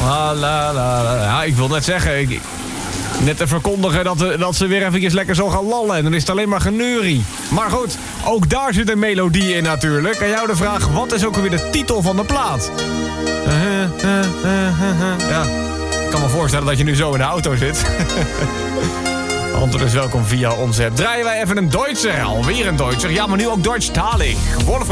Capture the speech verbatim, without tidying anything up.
La, la, la, la. Ja, ik wil net zeggen... Ik, net te verkondigen dat, dat ze weer eventjes lekker zo gaan lallen. En dan is het alleen maar geneurie. Maar goed, ook daar zit een melodie in natuurlijk. En jou de vraag, wat is ook alweer de titel van de plaat? Ja, ik kan me voorstellen dat je nu zo in de auto zit. Antwoord is welkom via onze app. Draaien wij even een Duitser. Alweer een Duitser. Ja, maar nu ook Deutschtalig. Wolfram.